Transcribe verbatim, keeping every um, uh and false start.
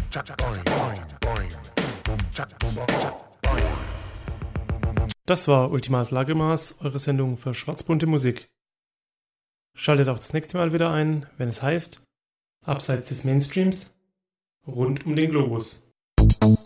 Das war Ultimas Lagemaß, eure Sendung für schwarzbunte Musik. Schaltet auch das nächste Mal wieder ein, wenn es heißt Abseits des Mainstreams, rund um den Globus.